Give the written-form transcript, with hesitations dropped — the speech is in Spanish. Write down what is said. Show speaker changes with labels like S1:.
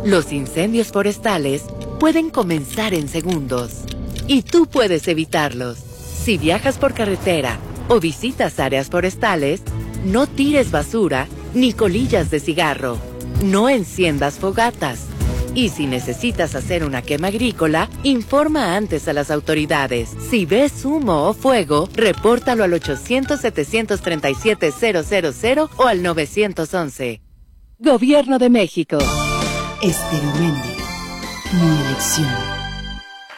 S1: Los incendios forestales pueden comenzar en segundos y tú puedes evitarlos. Si viajas por carretera o visitas áreas forestales, no tires basura ni colillas de cigarro. No enciendas fogatas. Y si necesitas hacer una quema agrícola, informa antes a las autoridades. Si ves humo o fuego, repórtalo al 800-737-000 o al 911. Gobierno de México.
S2: Esteroméndigo, mi elección.